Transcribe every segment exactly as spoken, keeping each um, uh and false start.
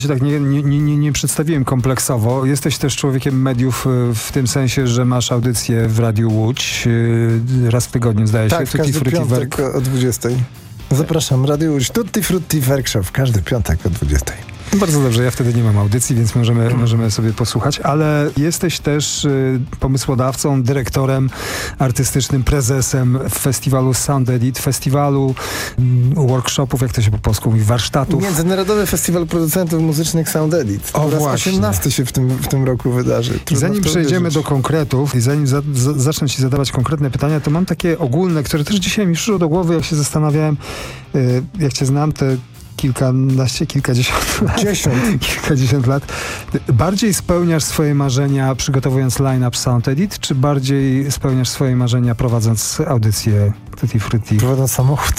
Tak, nie, nie, nie, nie przedstawiłem kompleksowo. Jesteś też człowiekiem mediów w tym sensie, że masz audycję w Radiu Łódź raz w tygodniu, zdaje się. Tak, w każdy piątek o dwudziestej. Zapraszam, Radio Łódź. Tutti Frutti Workshop w każdy piątek o dwudziestej. Bardzo dobrze, ja wtedy nie mam audycji, więc możemy, hmm. możemy sobie posłuchać, ale jesteś też y, pomysłodawcą, dyrektorem artystycznym, prezesem festiwalu Sound Edit, festiwalu y, workshopów, jak to się po polsku mówi, warsztatów. Międzynarodowy Festiwal Producentów Muzycznych Sound Edit. O właśnie. osiemnasty się w tym, w tym roku wydarzy. I zanim przejdziemy wierzyć. do konkretów i zanim za, za, zacznę ci zadawać konkretne pytania, to mam takie ogólne, które też dzisiaj mi przyszło do głowy, jak się zastanawiałem, y, jak cię znam, te kilkanaście, kilkadziesiąt lat. Dziesiąt. Kilkadziesiąt lat. Bardziej spełniasz swoje marzenia przygotowując line-up Sound Edit, czy bardziej spełniasz swoje marzenia prowadząc audycję Tutti Frutti? Prowadząc samochód.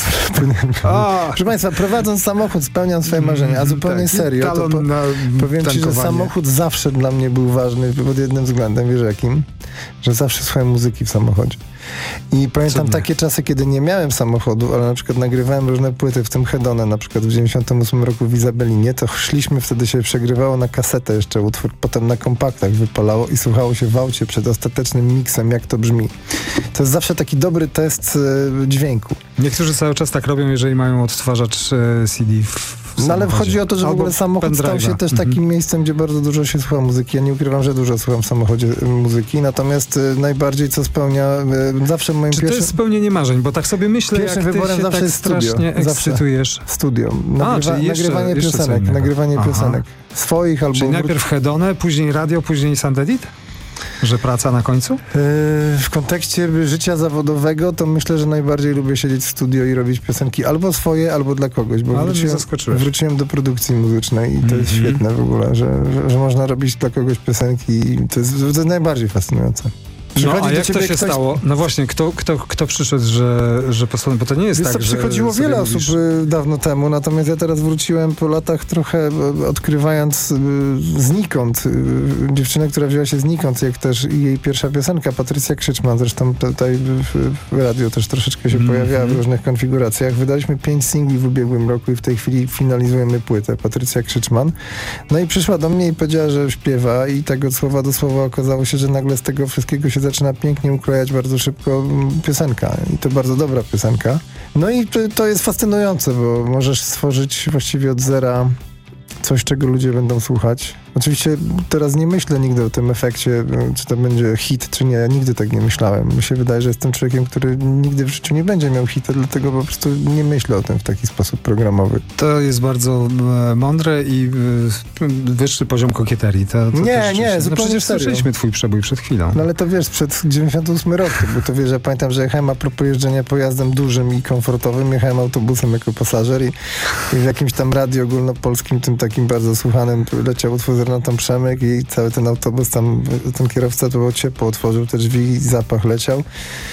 Proszę Państwa, prowadząc samochód spełniam swoje marzenia, a zupełnie tak, serio. To po, powiem ci, że samochód zawsze dla mnie był ważny pod jednym względem, wiesz jakim? Że zawsze słuchałem muzyki w samochodzie. I pamiętam Cudnie. takie czasy, kiedy nie miałem samochodu, ale na przykład nagrywałem różne płyty, w tym Hedonę, na przykład w dziewięćdziesiątym ósmym roku w Izabelinie, to szliśmy, wtedy się przegrywało na kasetę jeszcze utwór, potem na kompaktach wypalało i słuchało się w aucie przed ostatecznym miksem, jak to brzmi. To jest zawsze taki dobry test e, dźwięku. Niektórzy cały czas tak robią, jeżeli mają odtwarzacz e, C D w No ale chodzi o to, że w ogóle samochód stał się też takim mm-hmm. miejscem, gdzie bardzo dużo się słucha muzyki. Ja nie ukrywam, że dużo słucham w samochodzie muzyki, natomiast y, najbardziej co spełnia, y, zawsze moim Czy pierwszym... to jest spełnienie marzeń? Bo tak sobie myślę, pierwszym jak ty wyborem się zawsze tak jest studio. strasznie ekscytujesz. Studio. Nagrywa, A, czyli jeszcze, nagrywanie jeszcze piosenek. Nagrywanie Aha. piosenek. Swoich albo... Czyli najpierw Hedonę, później radio, później Sound Edit? Że praca na końcu? Yy, w kontekście życia zawodowego to myślę, że najbardziej lubię siedzieć w studio i robić piosenki albo swoje, albo dla kogoś, bo Ale wróciłem, wróciłem do produkcji muzycznej i to mm-hmm. jest świetne w ogóle, że, że, że można robić dla kogoś piosenki i to jest, to jest najbardziej fascynujące. No, a jak to się ktoś... stało? No właśnie, kto, kto, kto przyszedł, że, że postanowił, bo to nie jest Wiesz, tak, to że przychodziło wiele osób mówisz... dawno temu, natomiast ja teraz wróciłem po latach trochę odkrywając znikąd dziewczynę, która wzięła się znikąd, jak też jej pierwsza piosenka, Patrycja Krzyczman, zresztą tutaj w, w radio też troszeczkę się mm-hmm. pojawiała w różnych konfiguracjach. Wydaliśmy pięć singli w ubiegłym roku i w tej chwili finalizujemy płytę, Patrycja Krzyczman. No i przyszła do mnie i powiedziała, że śpiewa i tak od słowa do słowa okazało się, że nagle z tego wszystkiego się zaczyna pięknie ukrojać bardzo szybko piosenka i to bardzo dobra piosenka. No i to, to jest fascynujące, bo możesz stworzyć właściwie od zera coś, czego ludzie będą słuchać. Oczywiście teraz nie myślę nigdy o tym efekcie, czy to będzie hit, czy nie. Ja nigdy tak nie myślałem. Mi się wydaje, że jestem człowiekiem, który nigdy w życiu nie będzie miał hitu, dlatego po prostu nie myślę o tym w taki sposób programowy. To jest bardzo e, mądre i e, wyższy poziom kokieterii. To, to nie, nie, zupełnie no przecież serio. Słyszeliśmy twój przebój przed chwilą. No ale to wiesz, przed dziewięćdziesiątym ósmym roku, bo to wiesz, ja pamiętam, że jechałem a propos jeżdżenia pojazdem dużym i komfortowym, jechałem autobusem jako pasażer i, i w jakimś tam radio ogólnopolskim, tym takim bardzo słuchanym, leciał utwór z Renatą Przemyk i cały ten autobus tam, ten kierowca to było ciepło, otworzył te drzwi i zapach leciał.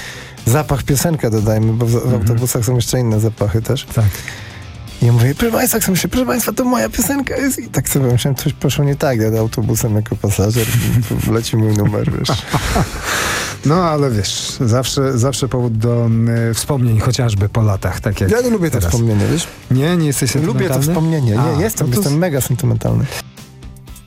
Zapach piosenka dodajmy, bo w, w mm-hmm. autobusach są jeszcze inne zapachy też. Tak. I ja mówię, proszę Państwa, jak myślę, proszę Państwa, to moja piosenka jest. I tak sobie myślałem, coś poszło nie tak, jadę autobusem jako pasażer i leci mój numer, wiesz. No, ale wiesz, zawsze, zawsze powód do y, wspomnień, chociażby po latach, tak jak Ja nie lubię teraz. te wspomnienia, wiesz? Nie, nie jesteś sentymentalny? Lubię to wspomnienie, nie, A, jestem, no to... jestem mega sentymentalny.